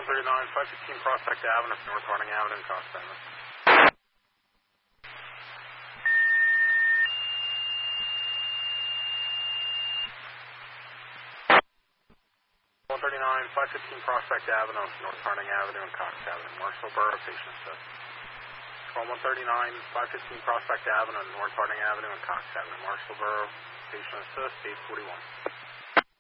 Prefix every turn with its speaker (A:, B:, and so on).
A: 515 Prospect Avenue, North Harding Avenue, Cox Avenue. 515 Prospect Avenue, North Harding Avenue, and Cox Avenue, Marshall Borough, patient assist. 515 Prospect Avenue, North Harding Avenue, and Cox Avenue, Marshall Borough, patient assist, 841.